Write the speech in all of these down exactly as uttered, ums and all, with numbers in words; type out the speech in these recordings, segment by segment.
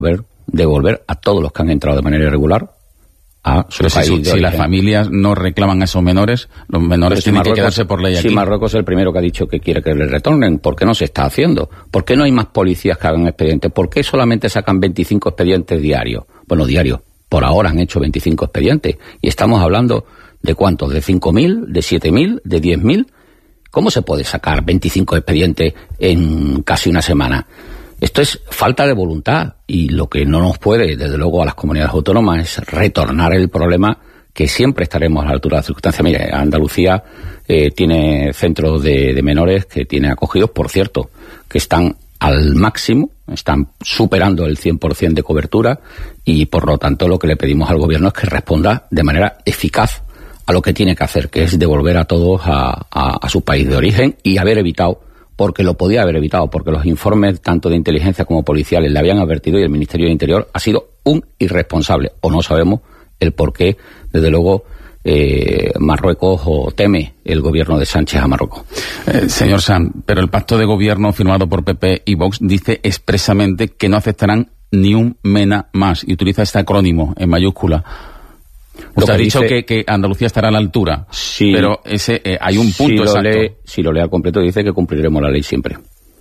devolver, devolver a todos los que han entrado de manera irregular a su Pero país si, de si origen. las familias no reclaman a esos menores, los menores Pero si tienen Marruecos, que quedarse por ley aquí. Si Marruecos es el primero que ha dicho que quiere que les retornen, ¿por qué no se está haciendo? ¿Por qué no hay más policías que hagan expedientes? ¿Por qué solamente sacan veinticinco expedientes diarios? Bueno, diarios. Por ahora han hecho veinticinco expedientes. Y estamos hablando de ¿cuántos? ¿De cinco mil? ¿De siete mil? ¿De diez mil? ¿Cómo se puede sacar veinticinco expedientes en casi una semana? Esto es falta de voluntad, y lo que no nos puede, desde luego, a las comunidades autónomas es retornar el problema, que siempre estaremos a la altura de las circunstancias. Mire, Andalucía eh, tiene centros de, de menores que tiene acogidos, por cierto, que están al máximo, están superando el cien por ciento de cobertura, y por lo tanto lo que le pedimos al gobierno es que responda de manera eficaz a lo que tiene que hacer, que es devolver a todos a, a, a su país de origen, y haber evitado, porque lo podía haber evitado, porque los informes tanto de inteligencia como policiales le habían advertido, y el Ministerio de Interior ha sido un irresponsable, o no sabemos el por qué, desde luego, eh, Marruecos o teme el gobierno de Sánchez a Marruecos. Eh, señor Sanz, pero el pacto de gobierno firmado por P P y Vox dice expresamente que no aceptarán ni un MENA más, y utiliza este acrónimo en mayúscula. Usted ha dicho dice, que, que Andalucía estará a la altura, sí, pero ese eh, hay un punto si lo exacto. Lee, si lo lee al completo, dice que cumpliremos la ley siempre.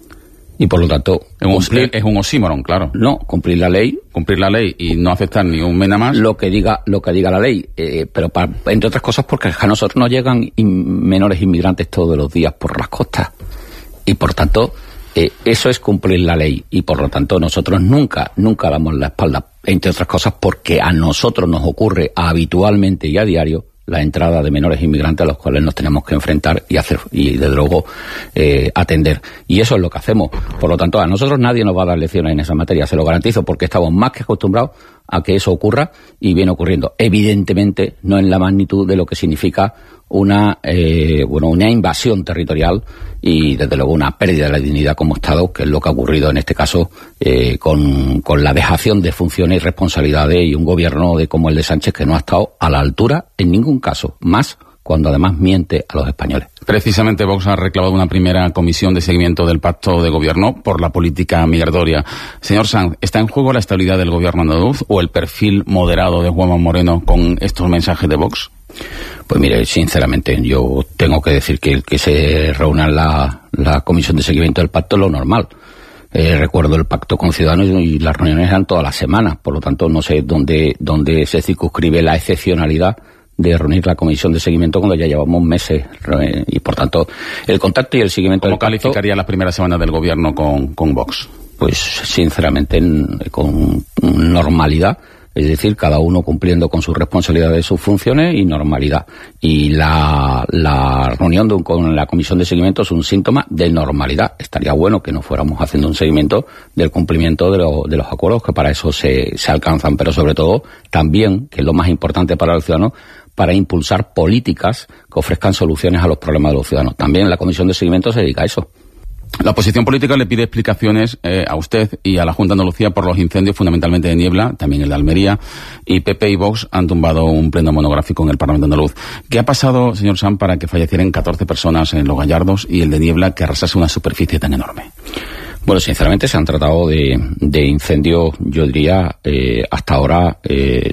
Y por lo tanto, Es un, cumplir, es un oxímoron, claro. no, cumplir la ley, Cumplir la ley y no aceptar ni un MENA más. lo que diga lo que diga la ley, eh, pero para, entre otras cosas porque a nosotros nos llegan in, menores inmigrantes todos los días por las costas, y por tanto eh, eso es cumplir la ley, y por lo tanto nosotros nunca nunca damos la espalda, entre otras cosas porque a nosotros nos ocurre habitualmente y a diario la entrada de menores inmigrantes a los cuales nos tenemos que enfrentar y hacer y desde luego eh, atender, y eso es lo que hacemos. Por lo tanto, a nosotros nadie nos va a dar lecciones en esa materia, se lo garantizo, porque estamos más que acostumbrados a que eso ocurra, y viene ocurriendo. Evidentemente no en la magnitud de lo que significa una eh, bueno una invasión territorial y desde luego una pérdida de la dignidad como Estado, que es lo que ha ocurrido en este caso eh, con, con la dejación de funciones y responsabilidades, y un gobierno de como el de Sánchez que no ha estado a la altura en ningún caso, más cuando además miente a los españoles. Precisamente Vox ha reclamado una primera comisión de seguimiento del pacto de gobierno por la política migratoria. Señor Sanz, ¿está en juego la estabilidad del gobierno andaluz o el perfil moderado de Juanma Moreno con estos mensajes de Vox? Pues mire, sinceramente, yo tengo que decir que el que se reúna la, la comisión de seguimiento del pacto es lo normal. Eh, recuerdo el pacto con Ciudadanos y las reuniones eran todas las semanas, por lo tanto no sé dónde, dónde se circunscribe la excepcionalidad de reunir la comisión de seguimiento cuando ya llevamos meses, eh, y por tanto el contacto y el seguimiento ¿Cómo del pacto, calificaría las primeras semanas del gobierno con, con Vox? pues sinceramente en, con normalidad. Es decir, cada uno cumpliendo con sus responsabilidades, sus funciones y normalidad. Y la, la reunión de un, con la comisión de seguimiento es un síntoma de normalidad. Estaría bueno que no fuéramos haciendo un seguimiento del cumplimiento de, lo, de los acuerdos, que para eso se, se alcanzan, pero sobre todo también, que es lo más importante para los ciudadanos, para impulsar políticas que ofrezcan soluciones a los problemas de los ciudadanos. También la comisión de seguimiento se dedica a eso. La oposición política le pide explicaciones eh, a usted y a la Junta de Andalucía por los incendios, fundamentalmente de Niebla, también el de Almería, y P P y Vox han tumbado un pleno monográfico en el Parlamento andaluz. ¿Qué ha pasado, señor Sanz, para que fallecieran catorce personas en Los Gallardos y el de Niebla que arrasase una superficie tan enorme? Bueno, sinceramente se han tratado de, de incendios, yo diría, eh, hasta ahora eh,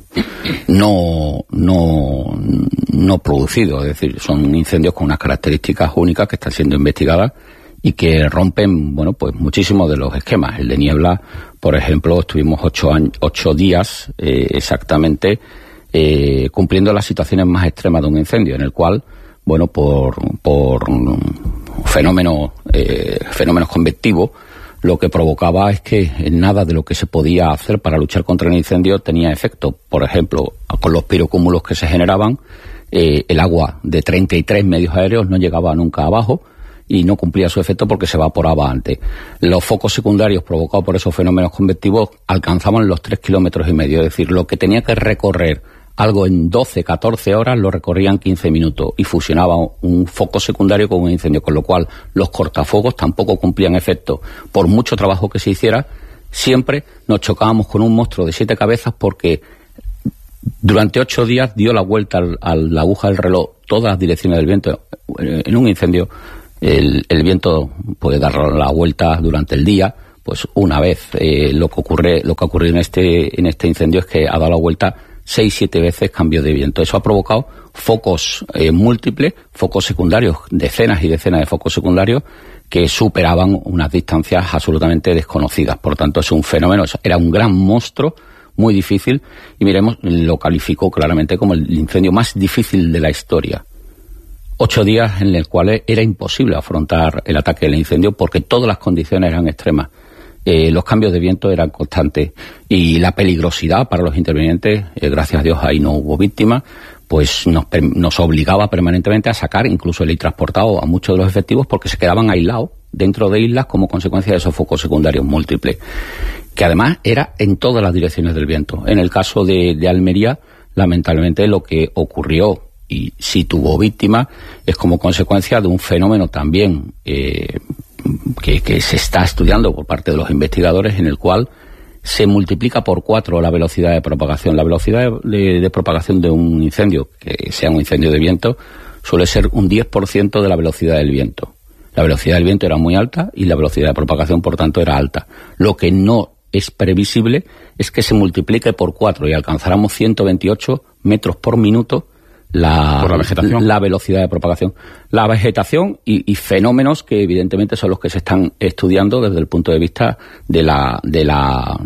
no, no, no producidos. Es decir, son incendios con unas características únicas que están siendo investigadas y que rompen, bueno, pues muchísimos de los esquemas. El de Niebla, por ejemplo, estuvimos ocho años, ocho días eh, exactamente eh, cumpliendo las situaciones más extremas de un incendio, en el cual, bueno, por, por fenómenos, eh, fenómenos convectivos, lo que provocaba es que nada de lo que se podía hacer para luchar contra el incendio tenía efecto. Por ejemplo, con los pirocúmulos que se generaban, eh, el agua de treinta y tres medios aéreos no llegaba nunca abajo y no cumplía su efecto porque se evaporaba antes. Los focos secundarios provocados por esos fenómenos convectivos alcanzaban los tres kilómetros y medio, es decir, lo que tenía que recorrer algo en doce, catorce horas lo recorrían quince minutos y fusionaba un foco secundario con un incendio, con lo cual los cortafuegos tampoco cumplían efecto. Por mucho trabajo que se hiciera, siempre nos chocábamos con un monstruo de siete cabezas porque durante ocho días dio la vuelta al, a la aguja del reloj todas las direcciones del viento. En un incendio el, el viento puede dar la vuelta durante el día pues una vez. Eh, lo que ocurre, lo que ha ocurrido en este, en este incendio es que ha dado la vuelta seis, siete veces cambio de viento. Eso ha provocado focos eh, múltiples, focos secundarios, decenas y decenas de focos secundarios que superaban unas distancias absolutamente desconocidas. Por tanto, es un fenómeno, era un gran monstruo, muy difícil, y miremos, lo calificó claramente como el incendio más difícil de la historia. Ocho días en los cuales era imposible afrontar el ataque del incendio porque todas las condiciones eran extremas. Eh, los cambios de viento eran constantes y la peligrosidad para los intervinientes, eh, gracias a Dios ahí no hubo víctimas, pues nos, nos obligaba permanentemente a sacar incluso el ir transportado a muchos de los efectivos porque se quedaban aislados dentro de islas como consecuencia de esos focos secundarios múltiples, que además era en todas las direcciones del viento. En el caso de, de Almería, lamentablemente lo que ocurrió, y sí tuvo víctimas, es como consecuencia de un fenómeno también eh, que, que se está estudiando por parte de los investigadores, en el cual se multiplica por cuatro la velocidad de propagación. La velocidad de, de, de propagación de un incendio, que sea un incendio de viento, suele ser un diez por ciento de la velocidad del viento. La velocidad del viento era muy alta y la velocidad de propagación, por tanto, era alta. Lo que no es previsible es que se multiplique por cuatro y alcanzáramos ciento veintiocho metros por minuto la, por la, vegetación. la velocidad de propagación. La vegetación y, y fenómenos que evidentemente son los que se están estudiando desde el punto de vista de la, de la,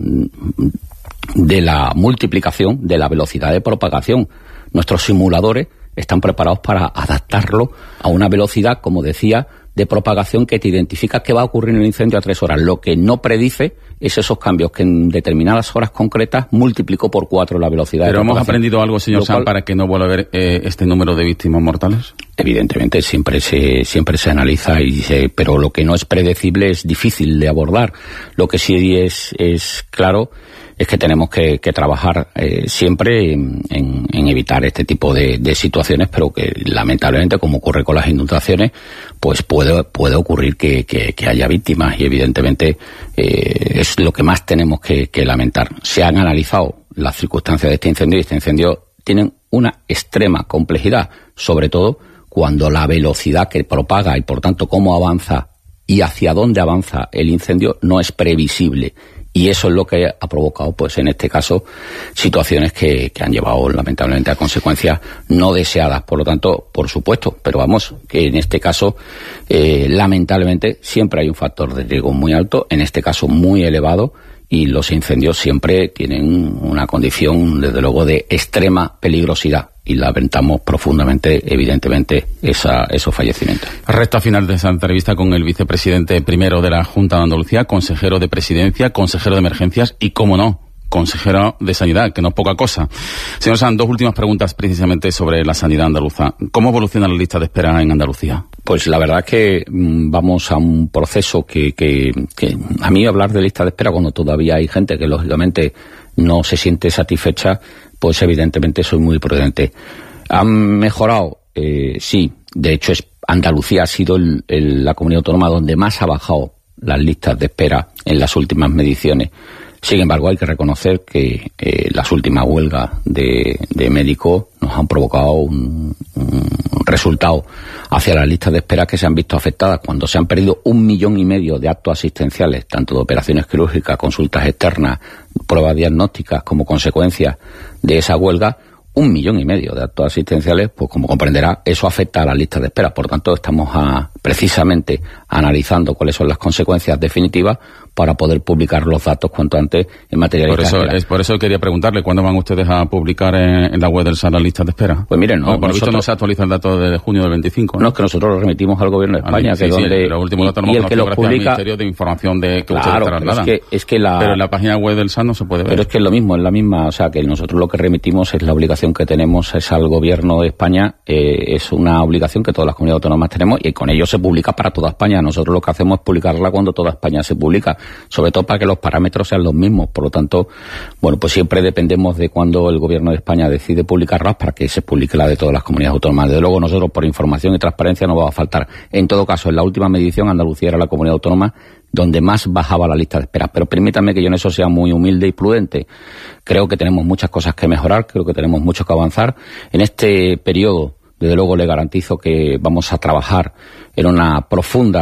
de la multiplicación de la velocidad de propagación. Nuestros simuladores están preparados para adaptarlo a una velocidad, como decía, de propagación que te identifica qué va a ocurrir en el incendio a tres horas. Lo que no predice es esos cambios que en determinadas horas concretas multiplicó por cuatro la velocidad. ¿Pero de hemos aprendido algo, señor Sanz, para que no vuelva a haber eh, este número de víctimas mortales? Evidentemente siempre se siempre se analiza, y se, pero lo que no es predecible es difícil de abordar. Lo que sí es, es claro es que tenemos que, que trabajar eh, siempre en, en, en evitar este tipo de, de situaciones, pero que lamentablemente, como ocurre con las inundaciones, pues puede puede ocurrir que, que, que haya víctimas, y evidentemente eh, es lo que más tenemos que, que lamentar. Se han analizado las circunstancias de este incendio, y este incendio tienen una extrema complejidad, sobre todo cuando la velocidad que propaga y por tanto cómo avanza y hacia dónde avanza el incendio no es previsible. Y eso es lo que ha provocado, pues en este caso, situaciones que, que han llevado lamentablemente a consecuencias no deseadas. Por lo tanto, por supuesto, pero vamos, que en este caso, eh, lamentablemente, siempre hay un factor de riesgo muy alto, en este caso muy elevado, y los incendios siempre tienen una condición, desde luego, de extrema peligrosidad. Y lamentamos profundamente, evidentemente, esa, esos fallecimientos. Recta final de esa entrevista con el vicepresidente primero de la Junta de Andalucía, consejero de Presidencia, consejero de Emergencias y, cómo no, consejero de Sanidad, que no es poca cosa. Señor Sanz, dos últimas preguntas precisamente sobre la sanidad andaluza. ¿Cómo evoluciona la lista de espera en Andalucía? Pues la verdad es que mmm, vamos a un proceso que, que, que a mí hablar de lista de espera cuando todavía hay gente que lógicamente no se siente satisfecha, pues evidentemente soy muy prudente. ¿Han mejorado? Eh, sí. De hecho, es, Andalucía ha sido el, el, la comunidad autónoma donde más ha bajado las listas de espera en las últimas mediciones. Sin embargo, hay que reconocer que eh, las últimas huelgas de, de médicos nos han provocado un, un resultado hacia las listas de espera que se han visto afectadas cuando se han perdido un millón y medio de actos asistenciales, tanto de operaciones quirúrgicas, consultas externas, pruebas diagnósticas, como consecuencia de esa huelga. Un millón y medio de actos asistenciales, pues como comprenderá, eso afecta a las listas de espera. Por tanto, estamos a, precisamente analizando cuáles son las consecuencias definitivas para poder publicar los datos cuanto antes en materia de por eso es Por eso quería preguntarle, ¿cuándo van ustedes a publicar en, en la web del S A R las listas de espera? Pues miren, no, no por lo visto no se actualiza el dato de junio del veinticinco. No, no, es que nosotros lo remitimos al Gobierno de España, mí, sí, que sí, donde... Los últimos datos no y el que lo publica... al Ministerio de Información de que claro, ustedes trasladan. Es que, es que la... Pero en la página web del S A R no se puede ver. Pero es que es lo mismo, es la misma, o sea, que nosotros lo que remitimos es la obligación que tenemos es al Gobierno de España, eh, es una obligación que todas las comunidades autónomas tenemos, y con ello se publica para toda España. Nosotros lo que hacemos es publicarla cuando toda España se publica, sobre todo para que los parámetros sean los mismos. Por lo tanto, bueno, pues siempre dependemos de cuando el Gobierno de España decide publicarlas para que se publique la de todas las comunidades autónomas. Desde luego nosotros, por información y transparencia, no va a faltar. En todo caso, en la última medición, Andalucía era la comunidad autónoma donde más bajaba la lista de espera. Pero permítanme que yo en eso sea muy humilde y prudente. Creo que tenemos muchas cosas que mejorar, creo que tenemos mucho que avanzar. En este periodo, desde luego, le garantizo que vamos a trabajar en una profunda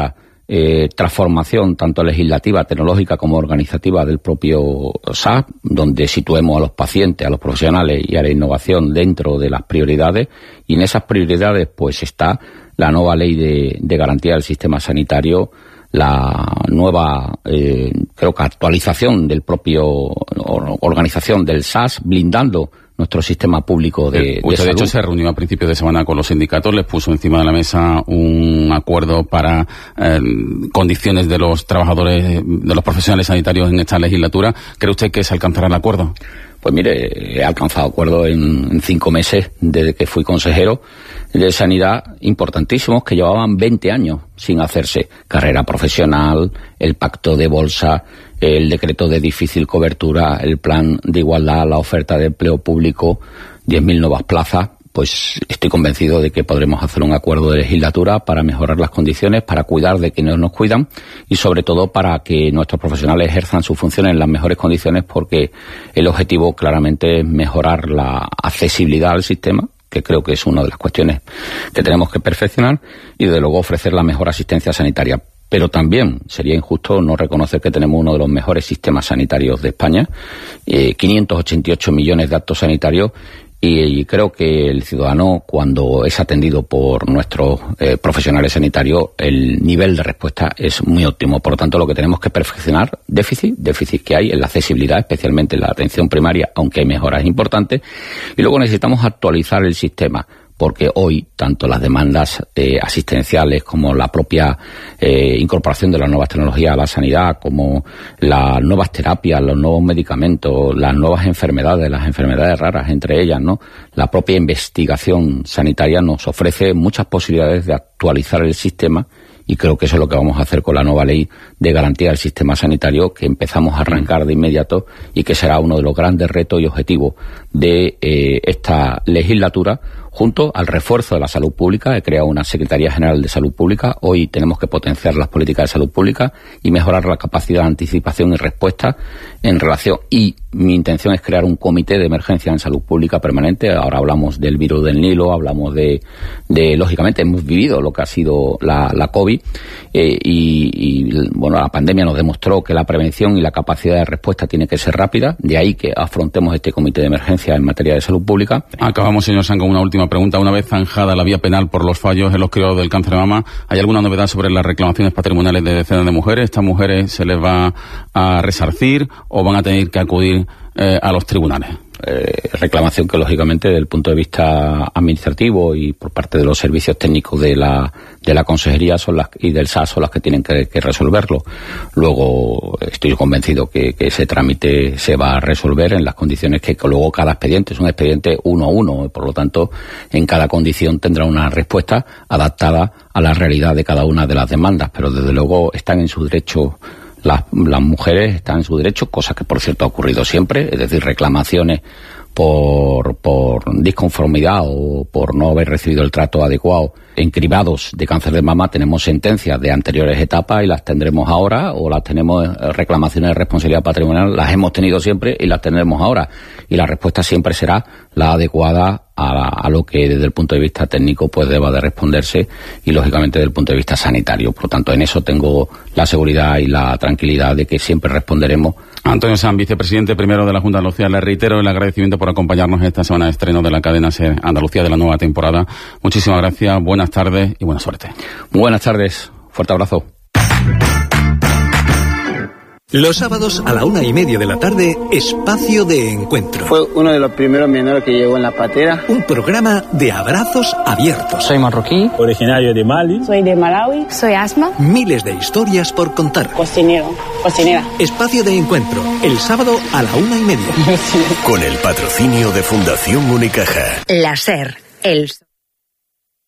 eh, transformación tanto legislativa, tecnológica como organizativa del propio S A S, donde situemos a los pacientes, a los profesionales y a la innovación dentro de las prioridades, y en esas prioridades pues está la nueva ley de, de garantía del sistema sanitario, la nueva, eh, creo que actualización del propio organización del S A S, blindando nuestro sistema público de, de Usted, salud. de hecho, se reunió a principios de semana con los sindicatos, les puso encima de la mesa un acuerdo para eh, condiciones de los trabajadores, de los profesionales sanitarios en esta legislatura. ¿Cree usted que se alcanzará el acuerdo? Pues mire, he alcanzado acuerdo en, en cinco meses desde que fui consejero de Sanidad, importantísimos, que llevaban veinte años sin hacerse. Carrera profesional, el pacto de bolsa, el decreto de difícil cobertura, el plan de igualdad, la oferta de empleo público, diez mil nuevas plazas. Pues estoy convencido de que podremos hacer un acuerdo de legislatura para mejorar las condiciones, para cuidar de quienes nos cuidan y sobre todo para que nuestros profesionales ejerzan sus funciones en las mejores condiciones, porque el objetivo claramente es mejorar la accesibilidad al sistema, que creo que es una de las cuestiones que tenemos que perfeccionar, y desde luego ofrecer la mejor asistencia sanitaria. Pero también sería injusto no reconocer que tenemos uno de los mejores sistemas sanitarios de España, eh, quinientos ochenta y ocho millones de actos sanitarios, y creo que el ciudadano, cuando es atendido por nuestros eh, profesionales sanitarios, el nivel de respuesta es muy óptimo. Por lo tanto, lo que tenemos que perfeccionar, déficit, déficit que hay en la accesibilidad, especialmente en la atención primaria, aunque hay mejoras importantes, y luego necesitamos actualizar el sistema, porque hoy tanto las demandas eh, asistenciales como la propia eh, incorporación de las nuevas tecnologías a la sanidad, como las nuevas terapias, los nuevos medicamentos, las nuevas enfermedades, las enfermedades raras, entre ellas, ¿no? La propia investigación sanitaria nos ofrece muchas posibilidades de actualizar el sistema, y creo que eso es lo que vamos a hacer con la nueva ley de garantía del sistema sanitario, que empezamos a arrancar de inmediato y que será uno de los grandes retos y objetivos de eh, esta legislatura, junto al refuerzo de la salud pública. He creado una Secretaría General de Salud Pública. Hoy tenemos que potenciar las políticas de salud pública y mejorar la capacidad de anticipación y respuesta en relación, y mi intención es crear un comité de emergencia en salud pública permanente. Ahora hablamos del virus del Nilo, hablamos de, de lógicamente hemos vivido lo que ha sido la, la COVID, eh, y, y bueno, la pandemia nos demostró que la prevención y la capacidad de respuesta tiene que ser rápida, de ahí que afrontemos este comité de emergencia en materia de salud pública. Acabamos, señor San, con una última pregunta. Una vez zanjada la vía penal por los fallos en los cribados del cáncer de mama, ¿hay alguna novedad sobre las reclamaciones patrimoniales de decenas de mujeres? ¿Estas mujeres se les va a resarcir o van a tener que acudir eh, a los tribunales? Eh, reclamación que lógicamente desde el punto de vista administrativo y por parte de los servicios técnicos de la de la consejería son las y del S A S son las que tienen que, que resolverlo. Luego estoy convencido que, que ese trámite se va a resolver en las condiciones que, que luego cada expediente es un expediente uno a uno, y por lo tanto en cada condición tendrá una respuesta adaptada a la realidad de cada una de las demandas, pero desde luego están en su derecho. Las, las mujeres están en su derecho, cosa que por cierto ha ocurrido siempre, es decir, reclamaciones por, por disconformidad o por no haber recibido el trato adecuado en cribados de cáncer de mama. Tenemos sentencias de anteriores etapas y las tendremos ahora, o las tenemos reclamaciones de responsabilidad patrimonial, las hemos tenido siempre y las tendremos ahora, y la respuesta siempre será la adecuada a, a lo que desde el punto de vista técnico pues deba de responderse, y lógicamente desde el punto de vista sanitario. Por lo tanto, en eso tengo la seguridad y la tranquilidad de que siempre responderemos. Antonio Sanz, vicepresidente primero de la Junta de Andalucía, le reitero el agradecimiento por acompañarnos esta semana de estreno de la cadena SER Andalucía de la nueva temporada. Muchísimas gracias, buenas tardes y buena suerte. Buenas tardes, fuerte abrazo. Los sábados a la una y media de la tarde, Espacio de Encuentro. Fue uno de los primeros menores que llegó en la patera. Un programa de abrazos abiertos. Soy marroquí. Originario de Mali. Soy de Malawi. Soy Asma. Miles de historias por contar. Cocinero, cocinera. Espacio de Encuentro, el sábado a la una y media. Con el patrocinio de Fundación Unicaja. La SER, el...